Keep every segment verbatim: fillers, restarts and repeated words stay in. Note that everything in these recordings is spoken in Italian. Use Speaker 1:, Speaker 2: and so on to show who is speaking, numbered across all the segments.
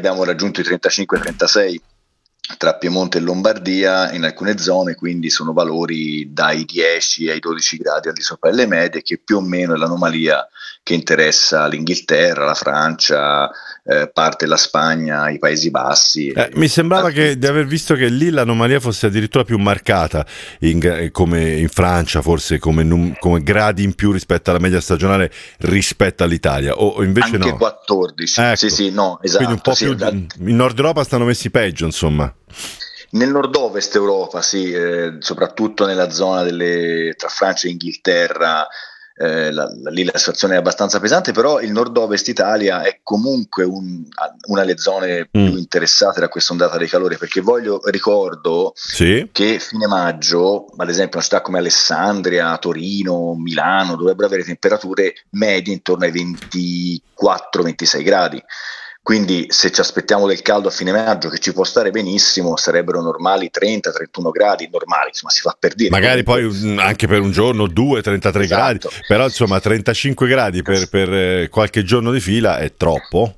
Speaker 1: abbiamo raggiunto i trentacinque trentasei tra Piemonte e Lombardia in alcune zone, quindi sono valori dai dieci ai dodici gradi al di sopra delle medie, che più o meno è l'anomalia che interessa l'Inghilterra, la Francia, eh, parte della Spagna, i Paesi Bassi.
Speaker 2: Eh, mi sembrava che, di aver visto che lì l'anomalia fosse addirittura più marcata, in, come in Francia, forse come, num, come gradi in più rispetto alla media stagionale rispetto all'Italia, o, o invece
Speaker 1: anche
Speaker 2: no?
Speaker 1: quattordici,
Speaker 2: Ecco.
Speaker 1: sì sì, no, esatto.
Speaker 2: Quindi un po'
Speaker 1: sì,
Speaker 2: più,
Speaker 1: da,
Speaker 2: in Nord Europa stanno messi peggio, insomma.
Speaker 1: Nel nord-ovest Europa, sì, eh, soprattutto nella zona delle, tra Francia e Inghilterra, eh, la, la, lì la situazione è abbastanza pesante, però il nord-ovest Italia è comunque un, una delle zone
Speaker 2: Mm.
Speaker 1: più interessate da questa ondata di calore, perché voglio, ricordo
Speaker 2: Sì.
Speaker 1: che fine maggio, ad esempio una città come Alessandria, Torino, Milano, dovrebbero avere temperature medie intorno ai ventiquattro ventisei gradi. Quindi se ci aspettiamo del caldo a fine maggio, che ci può stare benissimo, sarebbero normali trenta trentuno gradi, normali, insomma si fa per dire.
Speaker 2: Magari
Speaker 1: comunque.
Speaker 2: poi anche per un giorno due trentatré
Speaker 1: Esatto.
Speaker 2: gradi, però insomma trentacinque gradi per, per eh, qualche giorno di fila è troppo.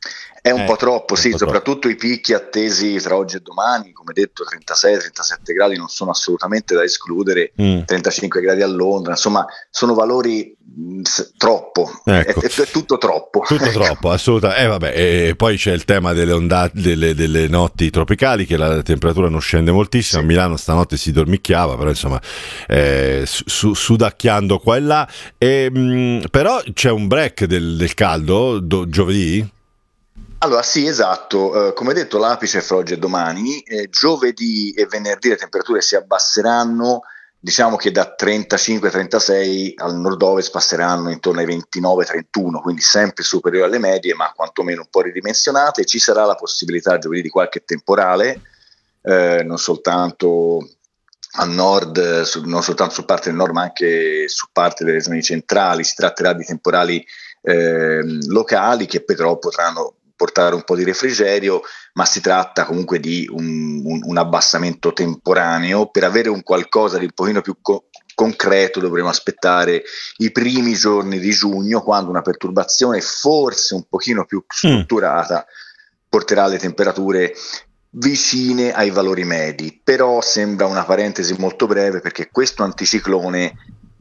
Speaker 1: È un
Speaker 2: Eh,
Speaker 1: po' troppo, sì,
Speaker 2: po'
Speaker 1: soprattutto troppo. I picchi attesi tra oggi e domani, come detto trentasei trentasette gradi non sono assolutamente da escludere, mm. trentacinque gradi a Londra, insomma sono valori mh, troppo,
Speaker 2: ecco.
Speaker 1: è, è, è tutto troppo.
Speaker 2: Tutto
Speaker 1: ecco.
Speaker 2: troppo, assolutamente. Eh, vabbè, e poi c'è il tema delle ondate, delle, delle notti tropicali, che la temperatura non scende moltissimo, sì. A Milano stanotte si dormicchiava, però insomma eh, su, sudacchiando qua e là, e, mh, però c'è un break del, del caldo do, giovedì?
Speaker 1: Allora sì, esatto, uh, come detto l'apice è fra oggi e domani, eh, giovedì e venerdì le temperature si abbasseranno, diciamo che da trentacinque trentasei al nord-ovest passeranno intorno ai ventinove trentuno, quindi sempre superiori alle medie, ma quantomeno un po' ridimensionate. Ci sarà la possibilità giovedì di qualche temporale, eh, non soltanto al nord, su, non soltanto su parte del nord, ma anche su parte delle zone centrali. Si tratterà di temporali eh, locali che però potranno portare un po' di refrigerio, ma si tratta comunque di un, un, un abbassamento temporaneo. Per avere un qualcosa di un pochino più co- concreto dovremo aspettare i primi giorni di giugno, quando una perturbazione forse un pochino più strutturata mm. porterà le temperature vicine ai valori medi. Però sembra una parentesi molto breve, perché questo anticiclone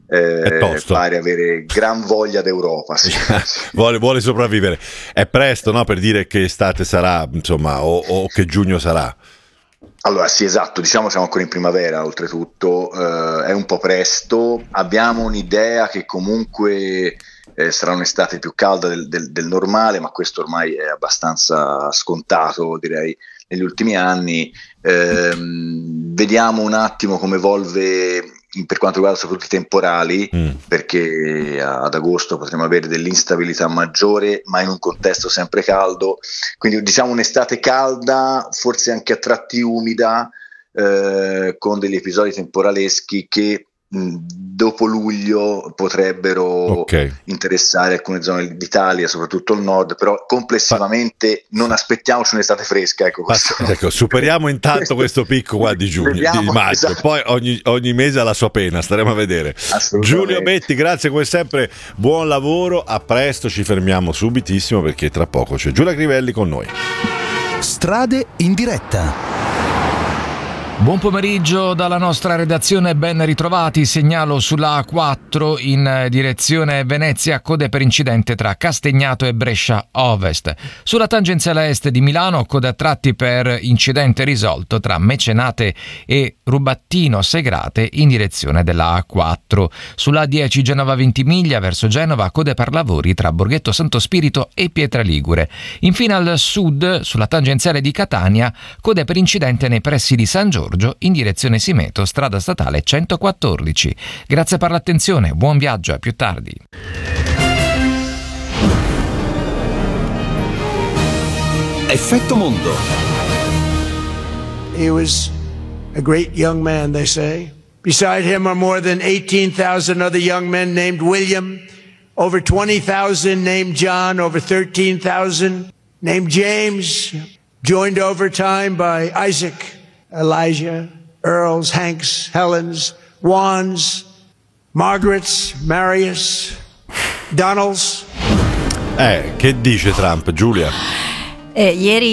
Speaker 1: Eh, pare avere gran voglia d'Europa, sì.
Speaker 2: vuole, vuole sopravvivere. È presto, no, per dire che estate sarà, insomma, o, o che giugno sarà.
Speaker 1: Allora sì, esatto, diciamo siamo ancora in primavera, oltretutto eh, è un po' presto. Abbiamo un'idea che comunque eh, sarà un'estate più calda del, del, del normale, ma questo ormai è abbastanza scontato, direi, negli ultimi anni. Eh, vediamo un attimo come evolve per quanto riguarda soprattutto i temporali, mm. perché ad agosto potremo avere dell'instabilità maggiore, ma in un contesto sempre caldo, quindi diciamo un'estate calda, forse anche a tratti umida, eh, con degli episodi temporaleschi che mh, dopo luglio potrebbero okay. interessare alcune zone d'Italia, soprattutto il nord, però complessivamente Ma... non aspettiamoci un'estate fresca. Ecco, questo.
Speaker 2: Ma, ecco, superiamo intanto questo picco qua di giugno,
Speaker 1: Vediamo,
Speaker 2: di maggio, esatto. Poi ogni, ogni mese ha la sua pena, staremo a vedere. Giulio Betti, grazie come sempre, buon lavoro, a presto, ci fermiamo subitissimo perché tra poco c'è Giulia Crivelli con noi.
Speaker 3: Strade in diretta.
Speaker 4: Buon pomeriggio dalla nostra redazione, ben ritrovati. Segnalo sulla A quattro in direzione Venezia, code per incidente tra Castagnato e Brescia Ovest. Sulla tangenziale est di Milano, code a tratti per incidente risolto tra Mecenate e Rubattino Segrate in direzione della A quattro. Sulla A dieci Genova Ventimiglia verso Genova, code per lavori tra Borghetto Santo Spirito e Pietraligure. Infine al sud, sulla tangenziale di Catania, code per incidente nei pressi di San Giorgio in direzione Simeto, strada statale centoquattordici. Grazie per l'attenzione, buon viaggio, a più tardi.
Speaker 3: Effetto Mondo.
Speaker 5: He was a great young man, they say. Beside him are more than eighteen thousand other young men named William, over twenty thousand named John, over thirteen thousand named James, joined over time by Isaac, Elijah, Earls, Hanks, Helens, Wands, Margarets, Marius, Donalds.
Speaker 2: Eh, che dice Trump, Giulia?
Speaker 6: Eh, ieri